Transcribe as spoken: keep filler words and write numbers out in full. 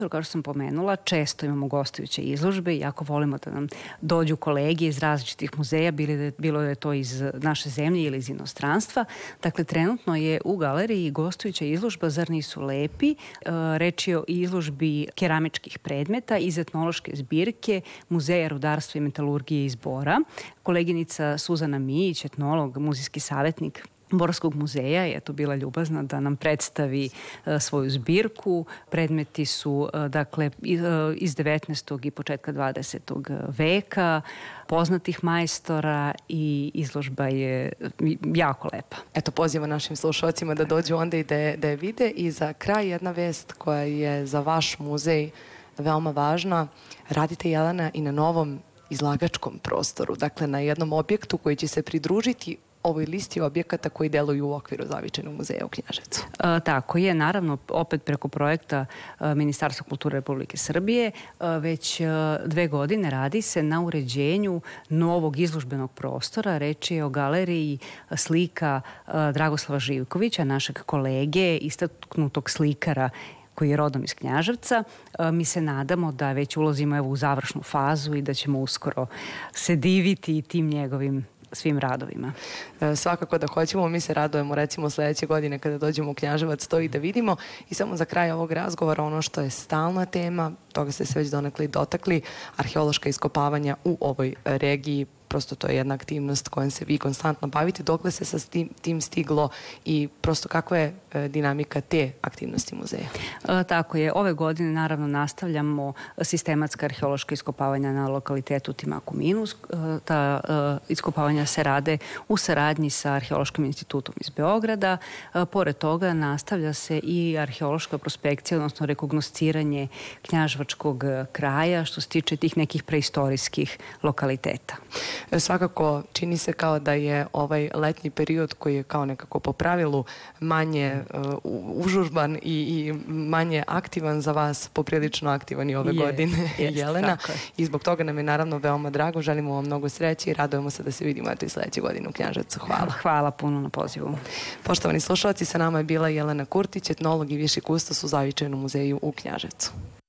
Kao što sam pomenula, često imamo gostujuće izložbe i jako volimo da nam dođu kolege iz različitih muzeja, bilo da je to iz naše zemlje ili iz inostranstva. Dakle, trenutno je u galeriji gostujuća izložba Zar nisu lepi? Reč je o izložbi keramičkih predmeta iz etnološke zbirke Muzeja rudarstva i metalurgije iz Bora. Koleginica Suzana Mijić, etnolog, muzejski savjetnik Borskog muzeja je tu bila ljubazna da nam predstavi uh, svoju zbirku. Predmeti su uh, dakle iz devetnaestog i početka dvadesetog veka, poznatih majstora i izložba je jako lepa. Eto, pozivam našim slušalcima da dođu onda i da je, da je vide. I za kraj jedna vest koja je za vaš muzej veoma važna. Radite, Jelena, i na novom izlagačkom prostoru, dakle na jednom objektu koji će se pridružiti ovoj listi objekata koji deluju u okviru Zavičajnog muzeja u Knjaževcu. E, tako je, naravno, opet preko projekta e, Ministarstva kulture Republike Srbije, e, već e, dve godine radi se na uređenju novog izložbenog prostora. Reč je o galeriji slika e, Dragoslava Živkovića, našeg kolege, istaknutog slikara koji je rodom iz Knjaževca. E, mi se nadamo da već ulazimo evo u završnu fazu i da ćemo uskoro se diviti tim njegovim svim radovima. E, svakako da hoćemo, mi se radujemo recimo sledeće godine kada dođemo u Knjaževac to i da vidimo. I samo za kraj ovog razgovora ono što je stalna tema, toga ste se već donekle dotakli, arheološka iskopavanja u ovoj regiji. Prosto to je jedna aktivnost kojom se vi konstantno bavite. Dokle se sa tim, tim stiglo i prosto kakva je e, dinamika te aktivnosti muzeja? E, tako je. Ove godine naravno nastavljamo sistematska arheološka iskopavanja na lokalitetu Timaku Minus. E, ta e, iskopavanja se rade u saradnji sa Arheološkim institutom iz Beograda. E, pored toga nastavlja se i arheološka prospekcija, odnosno rekognosciranje knjaževačkog kraja što se tiče tih nekih preistorijskih lokaliteta. Svakako čini se kao da je ovaj letnji period koji je kao nekako po pravilu manje uh, užurban i, i manje aktivan za vas, poprilično aktivan i ove je, godine, jest, Jelena. I zbog toga nam je naravno veoma drago. Želimo vam mnogo sreće i radujemo se da se vidimo eto i sledeće godine u Knjaževcu. Hvala. Hvala puno na pozivu. Poštovani slušalci, sa nama je bila Jelena Kurtić, etnolog i viši kustos u Zavičajnom muzeju u Knjaževcu.